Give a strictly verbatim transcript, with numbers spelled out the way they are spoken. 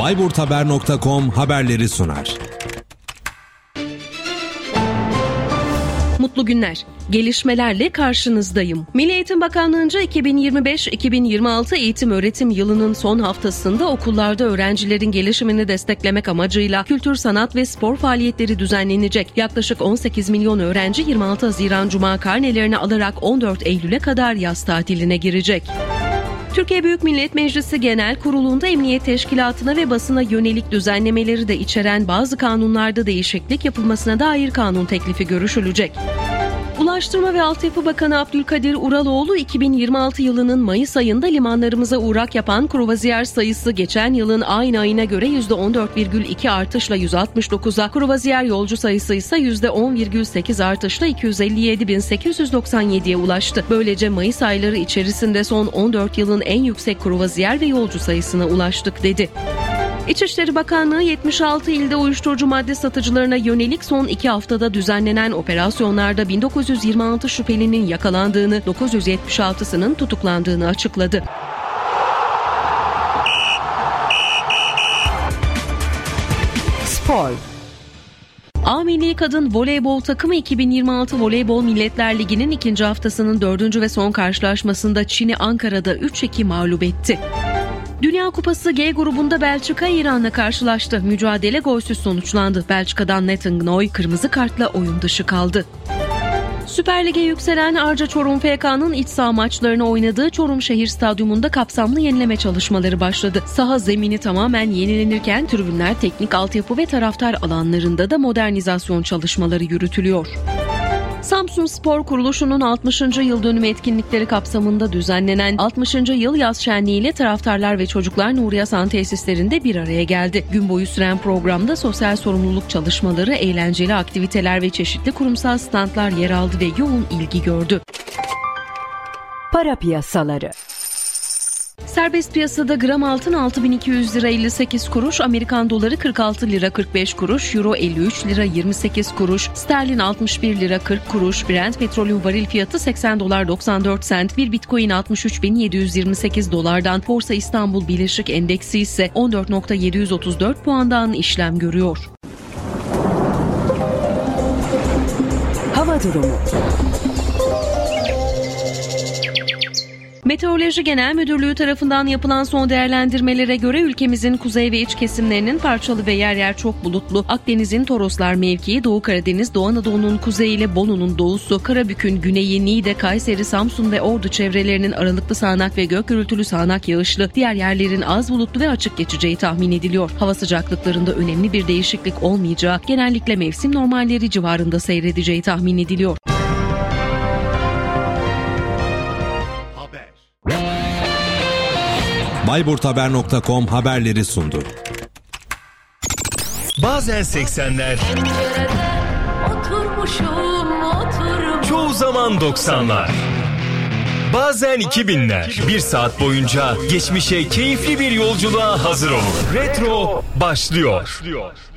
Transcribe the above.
Bayburthaber nokta com haberleri sunar. Mutlu günler. Gelişmelerle karşınızdayım. Milli Eğitim Bakanlığı'nca iki bin yirmi beş iki bin yirmi altı eğitim öğretim yılının son haftasında okullarda öğrencilerin gelişimini desteklemek amacıyla kültür, sanat ve spor faaliyetleri düzenlenecek. Yaklaşık on sekiz milyon öğrenci yirmi altı Haziran Cuma karnelerini alarak on dört Eylül'e kadar yaz tatiline girecek. Türkiye Büyük Millet Meclisi Genel Kurulu'nda Emniyet Teşkilatı'na ve basına yönelik düzenlemeleri de içeren bazı kanunlarda değişiklik yapılmasına dair kanun teklifi görüşülecek. Ulaştırma ve Altyapı Bakanı Abdülkadir Uraloğlu, iki bin yirmi altı yılının Mayıs ayında limanlarımıza uğrak yapan kruvaziyer sayısı geçen yılın aynı ayına göre yüzde on dört virgül iki artışla yüz altmış dokuza, kruvaziyer yolcu sayısı ise yüzde on virgül sekiz artışla iki yüz elli yedi bin sekiz yüz doksan yediye ulaştı. Böylece Mayıs ayları içerisinde son on dört yılın en yüksek kruvaziyer ve yolcu sayısına ulaştık dedi. İçişleri Bakanlığı yetmiş altı ilde uyuşturucu madde satıcılarına yönelik son iki haftada düzenlenen operasyonlarda bin dokuz yüz yirmi altı şüphelinin yakalandığını, dokuz yüz yetmiş altısının tutuklandığını açıkladı. Spor. A Milli Kadın Voleybol takımı iki bin yirmi altı Voleybol Milletler Ligi'nin ikinci haftasının dördüncü ve son karşılaşmasında Çin'i Ankara'da üç iki mağlup etti. Dünya Kupası G grubunda Belçika İran'la karşılaştı. Mücadele golsüz sonuçlandı. Belçika'dan Nathan Gnoy kırmızı kartla oyun dışı kaldı. Süper Lig'e yükselen Arca Çorum F K'nın iç saha maçlarını oynadığı Çorum Şehir Stadyumunda kapsamlı yenileme çalışmaları başladı. Saha zemini tamamen yenilenirken tribünler, teknik altyapı ve taraftar alanlarında da modernizasyon çalışmaları yürütülüyor. Samsunspor Kuruluşu'nun altmışıncı yıl dönümü etkinlikleri kapsamında düzenlenen altmışıncı yıl yaz şenliği ile taraftarlar ve çocuklar Nuri Hasan tesislerinde bir araya geldi. Gün boyu süren programda sosyal sorumluluk çalışmaları, eğlenceli aktiviteler ve çeşitli kurumsal standlar yer aldı ve yoğun ilgi gördü. Para piyasaları. Serbest piyasada gram altın altı bin iki yüz lira elli sekiz kuruş, Amerikan doları kırk altı lira kırk beş kuruş, euro elli üç lira yirmi sekiz kuruş, sterlin altmış bir lira kırk kuruş, Brent petrolün varil fiyatı seksen dolar doksan dört sent, bir bitcoin altmış üç bin yedi yüz yirmi sekiz dolardan, Borsa İstanbul Birleşik Endeksi ise on dört bin yedi yüz otuz dört puandan işlem görüyor. Hava durumu. Meteoroloji Genel Müdürlüğü tarafından yapılan son değerlendirmelere göre ülkemizin kuzey ve iç kesimlerinin parçalı ve yer yer çok bulutlu, Akdeniz'in Toroslar mevkii, Doğu Karadeniz, Doğu Anadolu'nun kuzeyi ile Bolu'nun doğusu, Karabük'ün güneyi, Niğde, Kayseri, Samsun ve Ordu çevrelerinin aralıklı sağanak ve gök gürültülü sağanak yağışlı, diğer yerlerin az bulutlu ve açık geçeceği tahmin ediliyor. Hava sıcaklıklarında önemli bir değişiklik olmayacağı, genellikle mevsim normalleri civarında seyredeceği tahmin ediliyor. Bayburthaber nokta com haberleri sundu. Bazen seksenler, çoğu zaman doksanlar, bazen iki binler. Bir saat boyunca geçmişe keyifli bir yolculuğa hazır olun. Retro başlıyor.